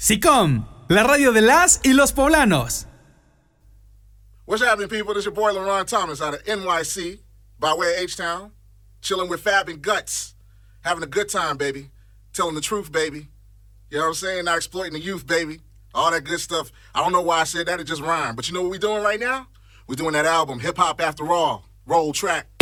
SICOM, la radio de las y los poblanos. What's happening, people? This is your boy, LaRon Thomas, out of NYC, by way of H-Town, chilling with Fab and Guts, having a good time, baby, telling the truth, baby. You know what I'm saying? Not exploiting the youth, baby. All that good stuff. I don't know why I said that, it just rhymed. But you know what we're doing right now? We're doing that album, Hip Hop After All, Roll Track.